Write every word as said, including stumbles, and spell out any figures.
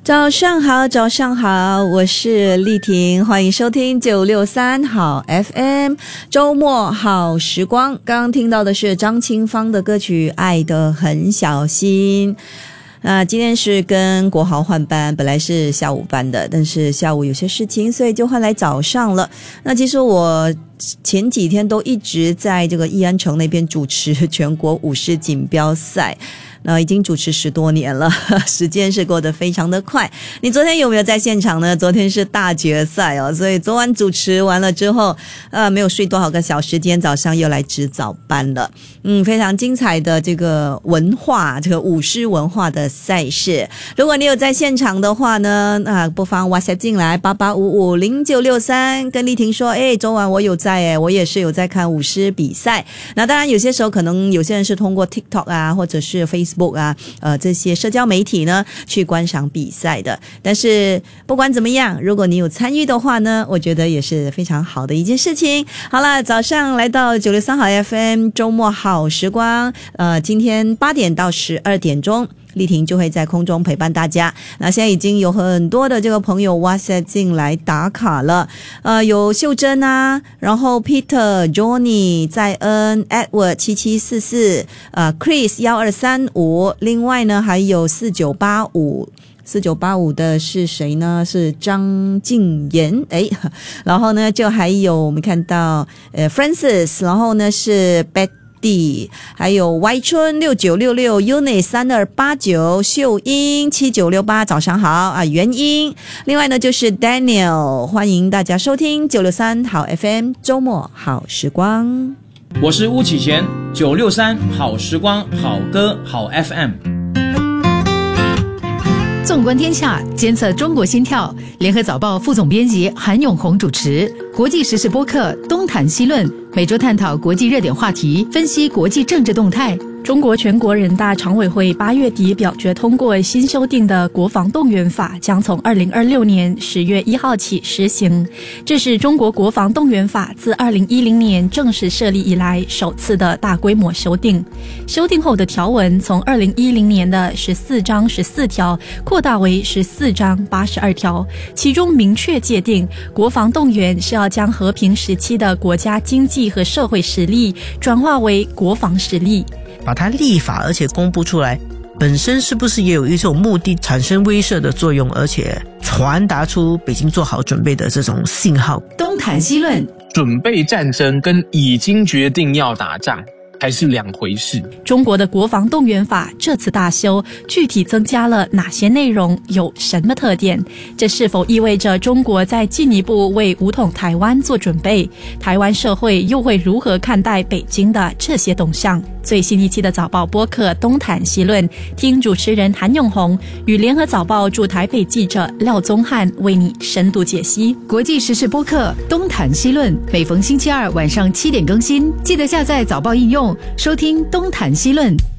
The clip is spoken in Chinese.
早上好，早上好，我是丽婷，欢迎收听九六三好 F M 周末好时光。刚刚听到的是张清芳的歌曲《爱得很小心》。那今天是跟国豪换班，本来是下午班的，但是下午有些事情，所以就换来早上了。那其实我前几天都一直在这个义安城那边主持全国五狮锦标赛，那已经主持十多年了，时间是过得非常的快。你昨天有没有在现场呢？昨天是大决赛哦，所以昨晚主持完了之后，呃，没有睡多少个小时，今天早上又来值早班了。嗯，非常精彩的这个文化，这个舞狮文化的赛事。如果你有在现场的话呢，那不妨 WhatsApp 进来八八五五零九六三，跟丽婷说，哎，昨晚我有在哎，我也是有在看舞狮比赛。那当然有些时候可能有些人是通过 TikTok 啊，或者是 Facebook 啊，呃，这些社交媒体呢去观赏比赛的。但是不管怎么样，如果你有参与的话呢，我觉得也是非常好的一件事情。好了，早上来到九六三好 F M 周末好时光，呃，今天八点到十二点钟。丽婷就会在空中陪伴大家。那现在已经有很多的这个朋友 WhatsApp 进来打卡了，呃，有秀珍啊，然后 Peter、Johnny、在恩、Edward 七七四四，呃 Chris 一二三五，另外呢还有四九八五。四九八五的是谁呢？是张静妍，诶，然后呢就还有我们看到呃 Francis， 然后呢是 Betty，还有 Y 春六九六六 Unit 三二八九，秀英七九六八，早上好啊，元英。另外呢就是 Daniel， 欢迎大家收听九六三好 F M 周末好时光。 我是巫启贤，九六三好时光，好歌好 F M。 纵观天下，监测中国心跳。联合早报副总编辑韩永红主持。国际时事播客东谈西论，每周探讨国际热点话题，分析国际政治动态。 中国全国人大常委会八月底表决通过新修订的国防动员法，将从二零二六年十月一号起实行。这是中国国防动员法自二零一零年正式设立以来首次的大规模修订。修订后的条文从二零一零年的十四章十四条扩大为十四章八十二条，其中明确界定，国防动员是要将和平时期的国家经济和社会实力转化为国防实力。 把它立法而且公布出来，本身是不是也有一种目的产生威慑的作用，而且传达出北京做好准备的这种信号？ 东谈西论， 准备战争跟已经决定要打仗还是两回事。 中国的国防动员法这次大修，具体增加了哪些内容，有什么特点？这是否意味着中国在进一步为武统台湾做准备？台湾社会又会如何看待北京的这些动向？最新一期的早报播客东谈西论，听主持人韩永红与联合早报驻台北记者廖宗翰为你深度解析。 国际时事播客东谈西论，每逢星期二晚上七点更新，记得下载早报应用收听东谈西论。